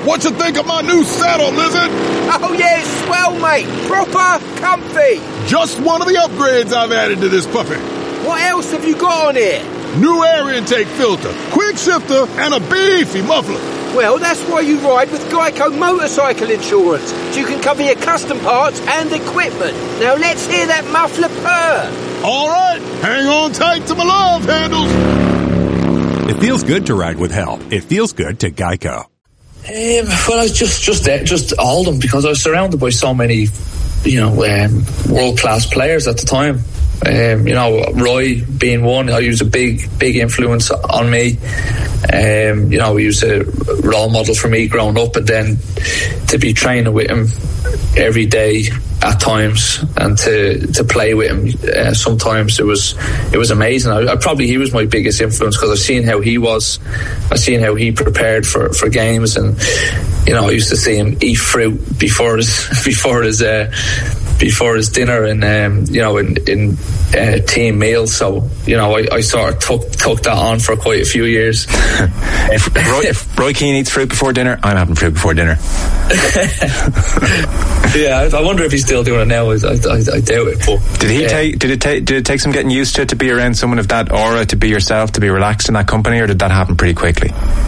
What you think of my new saddle, Lizard? Oh yeah, it's swell, mate. Proper comfy. Just one of the upgrades I've added to this puppy. What else have you got on here? New air intake filter, quick shifter, and a beefy muffler. Well, that's why you ride with Geico Motorcycle Insurance, so you can cover your custom parts and equipment. Now let's hear that muffler purr. All right, hang on tight to my love handles. It feels good to ride with help. It feels good to Geico. Well, I was just Oldham, because I was surrounded by so many, world-class players at the time. Roy being one, he was a big influence on me. He was a role model for me growing up, and then to be training with him every day at times and to play with him sometimes it was amazing. He was my biggest influence, because I've seen how he was, I've seen how he prepared for games, and I used to see him eat fruit before his dinner and in team meals. So I sort of took that on for quite a few years. If Roy Keane eats fruit before dinner, I'm having fruit before dinner. Yeah, I wonder if he's still doing it now. I doubt it. But did it take some getting used to be around someone of that aura, to be yourself, to be relaxed in that company, or did that happen pretty quickly?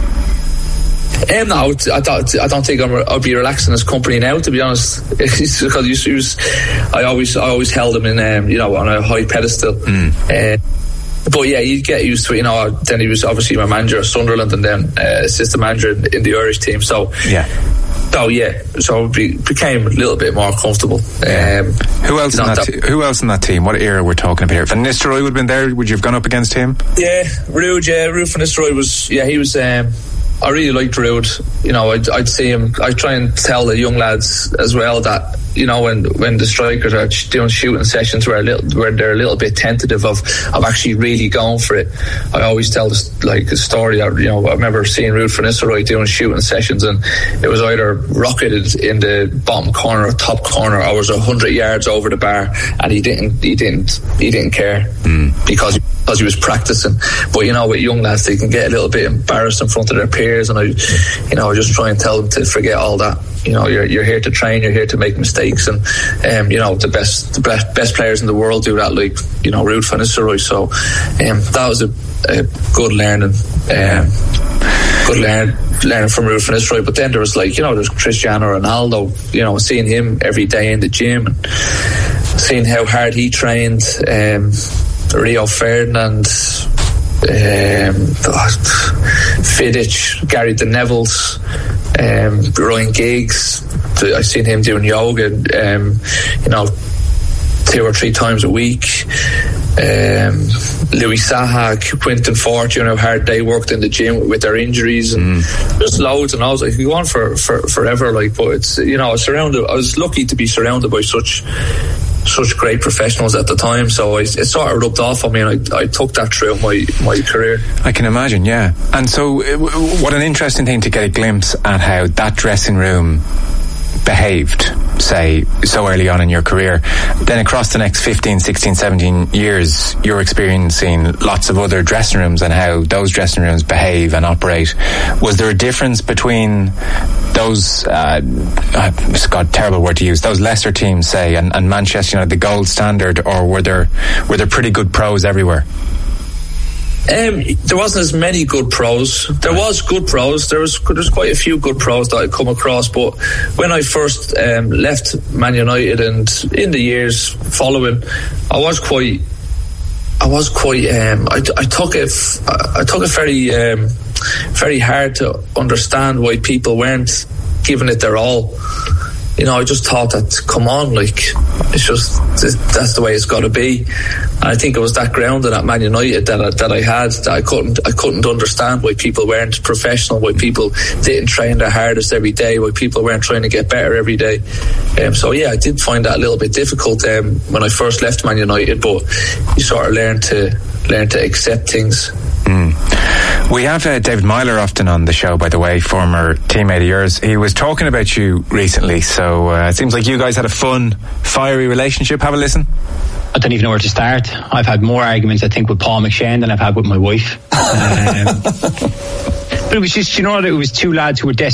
No, I don't think I'll be relaxed in his company now, to be honest. It's because I always held him in on a high pedestal. But yeah, you get used to it. Then he was obviously my manager at Sunderland, and then assistant manager in the Irish team. So yeah. So it became a little bit more comfortable. Who else in that team? What era we're talking about here? Van Nistelrooy would have been there. Would you have gone up against him? Yeah, Ruud Van Nistelrooy was. Yeah, he was. I really liked Ruud. I'd see him. I try and tell the young lads as well that when the strikers are doing shooting sessions where they're a little bit tentative of actually really going for it. I always tell a story. I remember seeing Ruud Van Nistelrooy doing shooting sessions, and it was either rocketed in the bottom corner or top corner, or was 100 yards over the bar, and he didn't care because he was practicing. But with young lads, they can get a little bit embarrassed in front of their peers, and I just try and tell them to forget all that. You're here to train, you're here to make mistakes, and the best players in the world do that, like Ruud Van Nistelrooy. So that was a good learning. Learning from Ruud Van Nistelrooy. But then there was there's Cristiano Ronaldo. Seeing him every day in the gym, and seeing how hard he trained. Rio Ferdinand, Vidic, Gary the Neville's, Ryan Giggs. I've seen him doing yoga 2 or 3 times a week. Louis Saha, Quinton Fort, how hard they worked in the gym with their injuries, and there's loads and loads. I could go on for forever, but it's I was lucky to be surrounded by such great professionals at the time, so it sort of rubbed off on me, and I took that throughout my career. I can imagine, yeah. And so what an interesting thing to get a glimpse at how that dressing room behaved, say, so early on in your career. Then across the next 15, 16, 17 years, you're experiencing lots of other dressing rooms and how those dressing rooms behave and operate. Was there a difference between those, terrible word to use, those lesser teams, say, and Manchester United, the gold standard, or were there pretty good pros everywhere? There wasn't as many good pros. There was good pros. There's quite a few good pros that I come across. But when I first left Man United, and in the years following, I took it very hard to understand why people weren't giving it their all. I just thought that, come on, it's just, that's the way it's got to be. And I think it was that grounding at Man United that I had, that I couldn't understand why people weren't professional, why people didn't train their hardest every day, why people weren't trying to get better every day. So yeah, I did find that a little bit difficult when I first left Man United, but you sort of learn to accept things. We have David Myler often on the show, by the way, former teammate of yours. He was talking about you recently, so it seems like you guys had a fun, fiery relationship. Have a listen. I don't even know where to start. I've had more arguments, I think, with Paul McShane than I've had with my wife. But it was just, it was two lads who were desperate